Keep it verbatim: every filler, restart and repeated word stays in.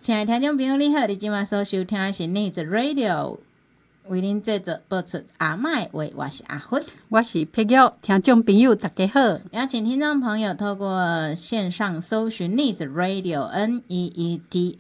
亲爱的听众朋友你好，你今晚所收听的是 Needs Radio， 为您制作播出阿嬷的话，我是阿芬， 我是佩玉，听众朋友大家好。 邀请听众朋友透过线上搜寻 Needs Radio N E E D